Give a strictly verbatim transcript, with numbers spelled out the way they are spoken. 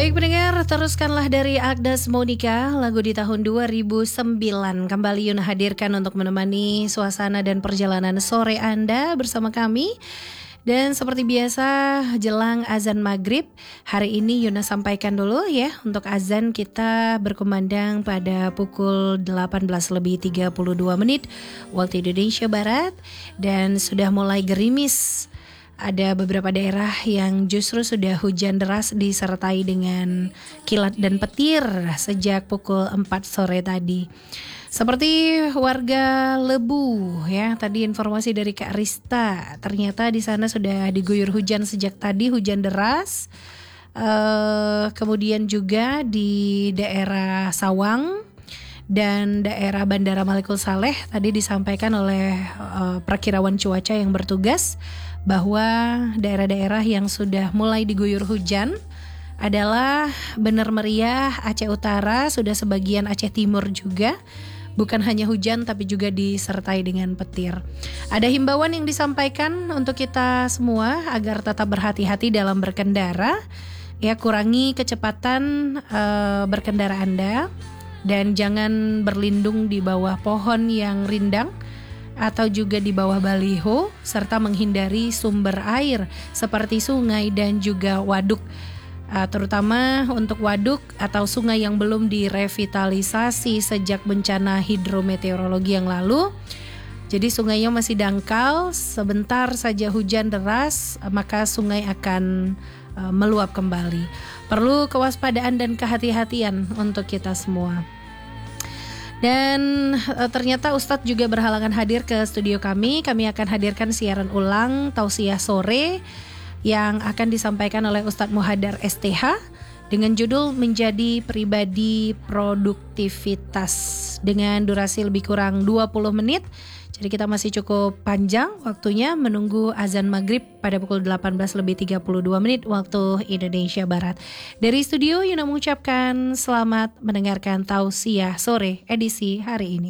Baik pendengar, teruskanlah dari Agnes Monica, lagu di tahun dua ribu sembilan. Kembali Yuna hadirkan untuk menemani suasana dan perjalanan sore Anda bersama kami. Dan seperti biasa jelang azan maghrib, hari ini Yuna sampaikan dulu ya, untuk azan kita berkumandang pada pukul delapan belas lebih tiga puluh dua menit waktu Indonesia Barat. Dan sudah mulai gerimis. Ada beberapa daerah yang justru sudah hujan deras disertai dengan kilat dan petir sejak pukul empat sore tadi. Seperti warga Lebu ya, tadi informasi dari Kak Rista, ternyata di sana sudah diguyur hujan sejak tadi, hujan deras. Uh, kemudian juga di daerah Sawang dan daerah Bandara Malikul Saleh tadi disampaikan oleh uh, perakirawan cuaca yang bertugas bahwa daerah-daerah yang sudah mulai diguyur hujan adalah Bener Meriah, Aceh Utara, sudah sebagian Aceh Timur juga. Bukan hanya hujan tapi juga disertai dengan petir. Ada himbauan yang disampaikan untuk kita semua agar tetap berhati-hati dalam berkendara. Ya, kurangi kecepatan uh, berkendara Anda dan jangan berlindung di bawah pohon yang rindang atau juga di bawah baliho, serta menghindari sumber air seperti sungai dan juga waduk, uh, terutama untuk waduk atau sungai yang belum direvitalisasi sejak bencana hidrometeorologi yang lalu. Jadi sungainya masih dangkal, sebentar saja hujan deras maka sungai akan uh, meluap kembali. Perlu kewaspadaan dan kehati-hatian untuk kita semua. Dan e, ternyata Ustadz juga berhalangan hadir ke studio kami. Kami akan hadirkan siaran ulang Tausiah Sore yang akan disampaikan oleh Ustadz Muhadar S T H dengan judul Menjadi Pribadi Produktivitas dengan durasi lebih kurang dua puluh menit. Jadi kita masih cukup panjang waktunya menunggu azan maghrib pada pukul delapan belas lebih tiga puluh dua menit waktu Indonesia Barat. Dari studio Yuna mengucapkan selamat mendengarkan Tausiah Sore edisi hari ini.